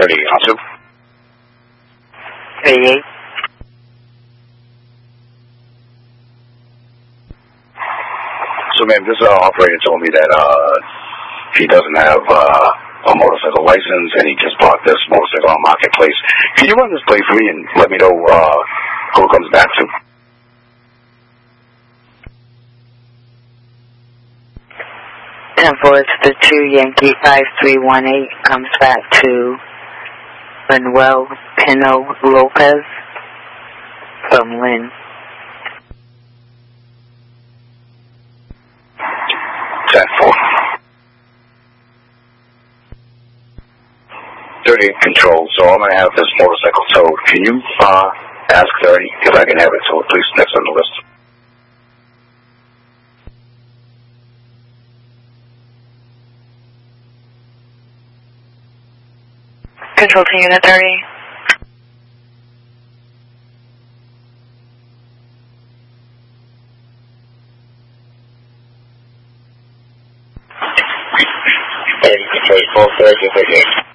38 on 2. 38. So, ma'am, this operator told me that he doesn't have a motorcycle license and he just bought this motorcycle on Marketplace. Can you run this plate for me and let me know who it comes back to? Temple, it's the 2 Yankee 5318, comes back to Manuel Pino Lopez from Lynn. 10-4. 38 control, so I'm going to have this motorcycle towed. Can you ask 30 if I can have it towed, please, next on the list? Control to Unit 30. Control 4, 38.